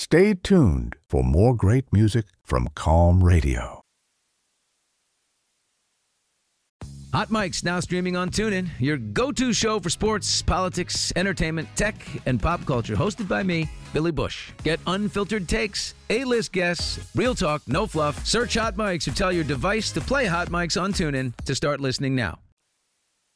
Stay tuned for more great music from Calm Radio. Hot Mic's now streaming on TuneIn, your go-to show for sports, politics, entertainment, tech, and pop culture. Hosted by me, Billy Bush. Get unfiltered takes, A-list guests, real talk, no fluff. Search Hot Mics or tell your device to play Hot Mics on TuneIn to start listening now.